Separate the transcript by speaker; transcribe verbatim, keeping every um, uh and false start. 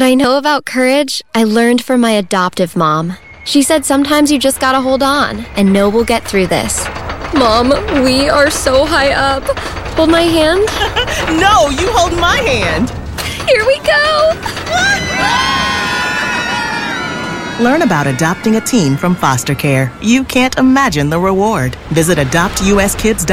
Speaker 1: What I know about courage, I learned from my adoptive mom. She said sometimes you just gotta hold on and know we'll get through this. Mom, we are so high up. Hold my hand.
Speaker 2: No, you hold my hand.
Speaker 1: Here we go.
Speaker 2: Learn about adopting a teen from foster care. You can't imagine the reward. Visit adopt u s kids dot com.